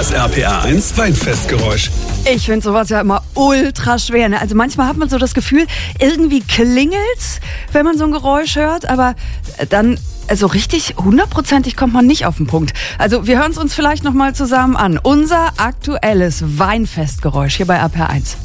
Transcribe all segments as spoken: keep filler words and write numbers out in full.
Das R P R eins Weinfestgeräusch. Ich finde sowas ja immer ultra schwer. Ne? Also manchmal hat man so das Gefühl, irgendwie klingelt's, wenn man so ein Geräusch hört, aber dann also richtig hundertprozentig kommt man nicht auf den Punkt. Also wir hören es uns vielleicht nochmal zusammen an. Unser aktuelles Weinfestgeräusch hier bei R P R eins.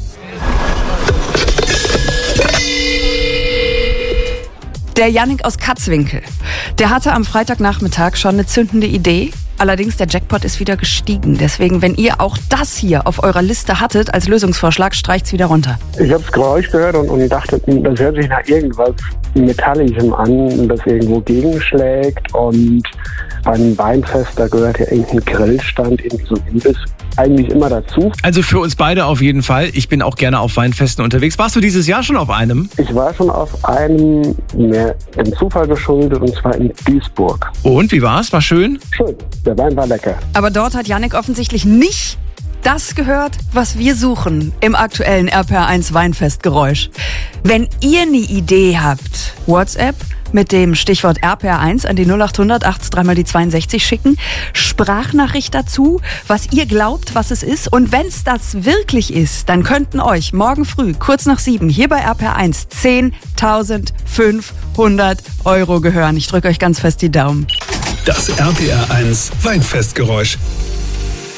Der Jannik aus Katzwinkel, der hatte am Freitagnachmittag schon eine zündende Idee. Allerdings, der Jackpot ist wieder gestiegen. Deswegen, wenn ihr auch das hier auf eurer Liste hattet als Lösungsvorschlag, streicht's wieder runter. Ich habe das Geräusch gehört und, und dachte, das hört sich nach irgendwas Metallischem an, das irgendwo gegenschlägt. Und beim Weinfest, da gehört ja irgendein Grillstand, irgendwie so ein Imbiss, eigentlich immer dazu. Also für uns beide auf jeden Fall. Ich bin auch gerne auf Weinfesten unterwegs. Warst du dieses Jahr schon auf einem? Ich war schon auf einem, mehr dem Zufall geschuldet, und zwar in Duisburg. Und, wie war's? War schön? Schön, der Wein war lecker. Aber dort hat Jannik offensichtlich nicht das gehört, was wir suchen im aktuellen R P R eins Weinfestgeräusch. Wenn ihr eine Idee habt, WhatsApp mit dem Stichwort R P R eins an die null acht hundert achtzig dreimal die zweiundsechzig schicken, Sprachnachricht dazu, was ihr glaubt, was es ist. Und wenn es das wirklich ist, dann könnten euch morgen früh, kurz nach sieben, hier bei R P R eins zehntausendfünfhundert Euro gehören. Ich drücke euch ganz fest die Daumen. Das R P R eins Weinfestgeräusch.